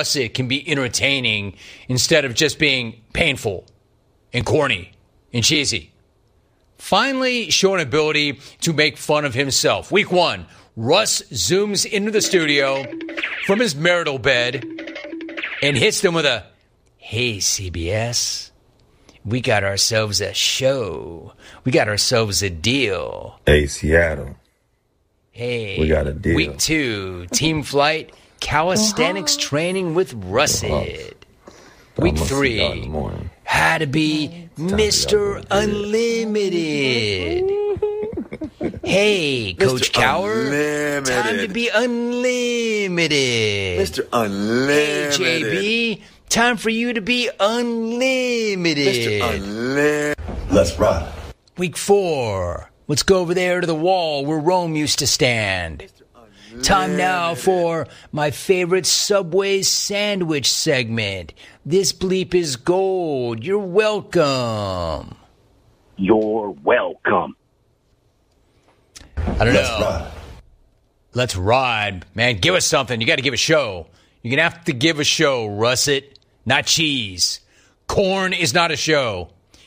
Russet can be entertaining instead of just being painful and corny and cheesy. Finally showing ability to make fun of himself. Week 1, Russ zooms into the studio from his marital bed and hits them with a, "Hey, CBS, we got ourselves a show. We got ourselves a deal. Hey, Seattle. Hey, we got a deal. Week 2, team flight, calisthenics training with Russet. Week 3, how to be Mr. Unlimited. Hey, Coach Cower, time to be unlimited. Mr. Unlimited. Hey, JB, time for you to be unlimited. Mr. Unlimited. Let's ride. Week 4, let's go over there to the wall where Rome used to stand. Time now for my favorite Subway sandwich segment. This bleep is gold. You're welcome. You're welcome. I don't know. Let's ride. Man, give us something. You got to give a show. You're going to have to give a show, Russet. Not cheese. Corn is not a show.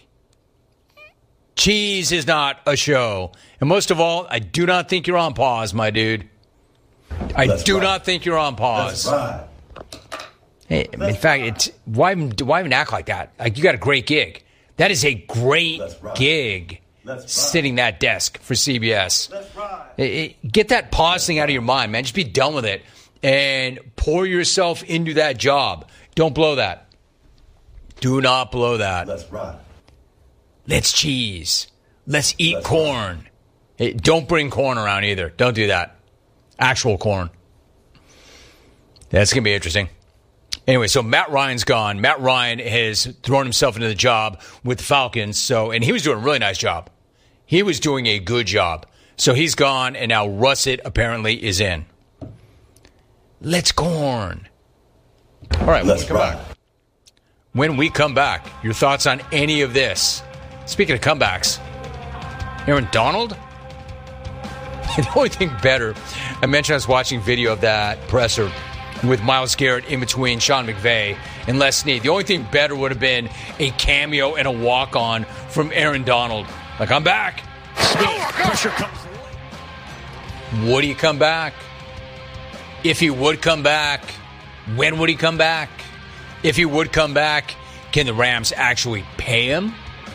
Cheese is not a show. And most of all, I do not think you're on pause, my dude. I do not think you're on pause. Hey, in fact, why even act like that? Like, you got a great gig. That is a great gig. Sitting that desk for CBS. Get that pause thing out of your mind, man. Just be done with it and pour yourself into that job. Don't blow that. Do not blow that. Let's cheese. Let's eat corn. Hey, don't bring corn around either. Don't do that. Actual corn. That's going to be interesting. Anyway, so Matt Ryan's gone. Matt Ryan has thrown himself into the job with the Falcons. And he was doing a really nice job. He was doing a good job. So he's gone, and now Russet apparently is in. Let's corn. All right, when we come back. When we come back, your thoughts on any of this? Speaking of comebacks, Aaron Donald? The only thing better, I mentioned I was watching video of that presser with Myles Garrett in between Sean McVay and Les Snead. The only thing better would have been a cameo and a walk-on from Aaron Donald. Like, I'm back. Pressure comes. Would he come back? If he would come back, when would he come back? If he would come back, can the Rams actually pay him?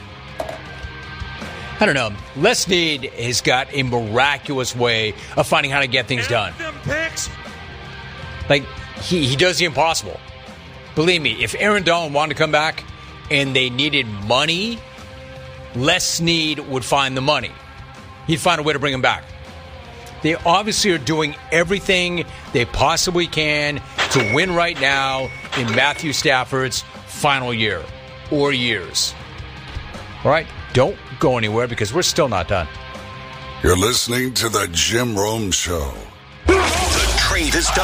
I don't know. Les Snead has got a miraculous way of finding how to get things done. Like, he does the impossible. Believe me, if Aaron Donald wanted to come back and they needed money, Les Snead would find the money. He'd find a way to bring him back. They obviously are doing everything they possibly can to win right now in Matthew Stafford's final year or years. All right? Don't go anywhere because we're still not done. You're listening to The Jim Rome Show. The trade is done.